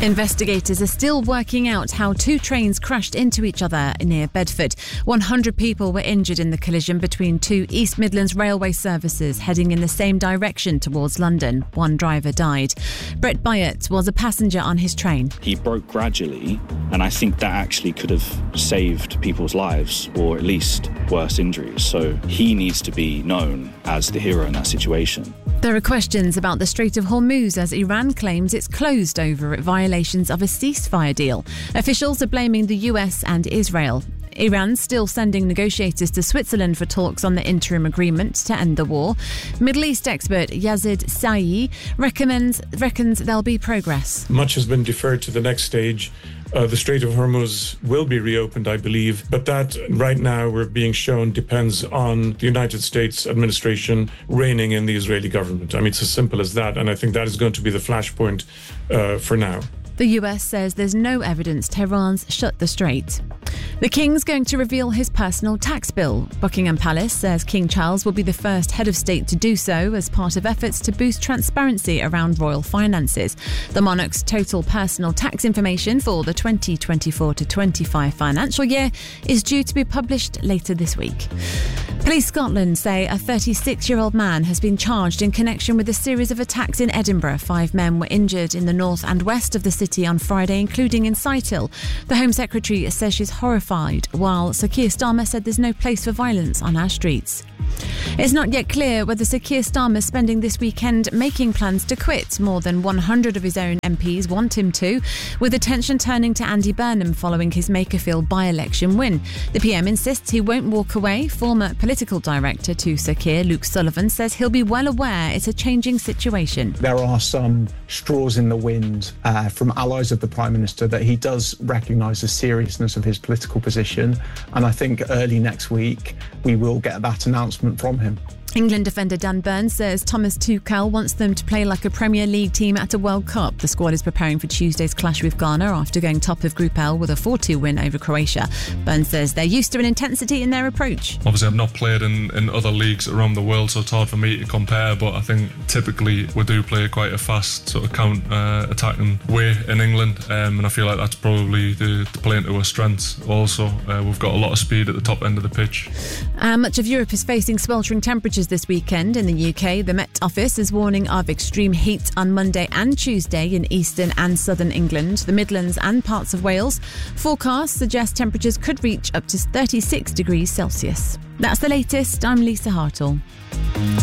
Investigators are still working out how two trains crashed into each other near Bedford. 100 people were injured in the collision between two East Midlands railway services heading in the same direction towards London. One driver died. Brett Byatt was a passenger on his train. He broke gradually, and I think that actually could have saved people's lives, or at least worse injuries. So he needs to be known as the hero in that situation. There are questions about the Strait of Hormuz as Iran claims it's closed over violations of a ceasefire deal. Officials are blaming the US and Israel. Iran's still sending negotiators to Switzerland for talks on the interim agreement to end the war. Middle East expert Yazid Sa'i reckons there'll be progress. Much has been deferred to the next stage. The Strait of Hormuz will be reopened, I believe, but that right now we're being shown depends on the United States administration reigning in the Israeli government. I mean, it's as simple as that, and I think that is going to be the flashpoint for now. The US says there's no evidence Tehran's shut the strait. The King's going to reveal his personal tax bill. Buckingham Palace says King Charles will be the first head of state to do so as part of efforts to boost transparency around royal finances. The monarch's total personal tax information for the 2024 to 25 financial year is due to be published later this week. Police Scotland say a 36-year-old man has been charged in connection with a series of attacks in Edinburgh. 5 men were injured in the north and west of the city on Friday, including in Sighthill. The Home Secretary says she's horrified, while Sir Keir Starmer said there's no place for violence on our streets. It's not yet clear whether Sir Keir Starmer is spending this weekend making plans to quit. More than 100 of his own MPs want him to, with attention turning to Andy Burnham following his Makerfield by-election win. The PM insists he won't walk away. Former political director to Sir Keir, Luke Sullivan, says he'll be well aware it's a changing situation. There are some straws in the wind from allies of the Prime Minister that he does recognise the seriousness of his political position, and I think early next week we will get that announcement from him. England defender Dan Burns says Thomas Tuchel wants them to play like a Premier League team at a World Cup. The squad is preparing for Tuesday's clash with Ghana after going top of Group L with a 4-2 win over Croatia. Burns says they're used to an intensity in their approach. Obviously, I've not played in other leagues around the world, so it's hard for me to compare, but I think typically we do play quite a fast sort of counter-attacking way in England, and I feel like that's probably the playing to our strengths also. We've got a lot of speed at the top end of the pitch. Much of Europe is facing sweltering temperatures this weekend. In the UK, the Met Office is warning of extreme heat on Monday and Tuesday in eastern and southern England, the Midlands and parts of Wales. Forecasts suggest temperatures could reach up to 36 degrees Celsius. That's the latest. I'm Lisa Hartle.